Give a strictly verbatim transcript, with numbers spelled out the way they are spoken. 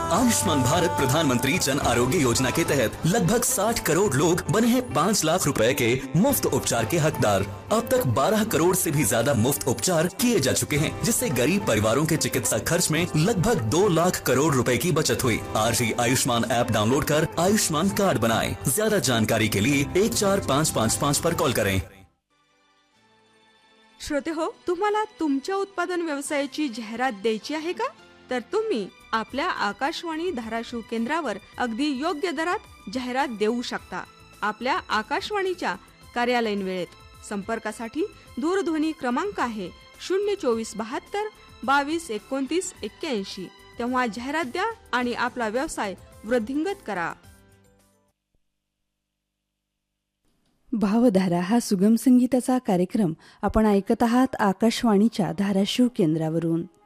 आयुष्मान भारत प्रधानमंत्री जन आरोग्य योजना के तहत लगभग साठ करोड़ लोग बने हैं पाँच लाख रुपए के मुफ्त उपचार के हकदार। अब तक बारह करोड़ से भी ज्यादा मुफ्त उपचार किए जा चुके हैं, जिससे गरीब परिवारों के चिकित्सा खर्च में लगभग दो लाख करोड़ रुपए की बचत हुई। आज ही आयुष्मान ऐप डाउनलोड कर आयुष्मान कार्ड बनाएं। ज्यादा जानकारी के लिए एक चार पाँच पाँच पाँच पर कॉल करें। श्रोते हो, तुम्हाला तुमच्या उत्पादन व्यवसायाची जाहिरात द्यायची आहे का? तर तुम्ही आपल्या आकाशवाणी धाराशिव केंद्रावर अगदी योग्य दरात जाहिरात देऊ शकता. आपल्या आकाशवाणीच्या कार्यालयीन वेळेत. संपर्कासाठी दूरध्वनी क्रमांक आहे शून्य चोवीस बहात्तर बावीस एकोणतीस एक्क्याऐंशी. तेव्हा जाहिरात द्या आणि आपला व्यवसाय वृद्धिंगत करा. भावधारा हा सुगम संगीताचा कार्यक्रम आपण ऐकत आहात आकाशवाणीच्या धाराशिव केंद्रावरून.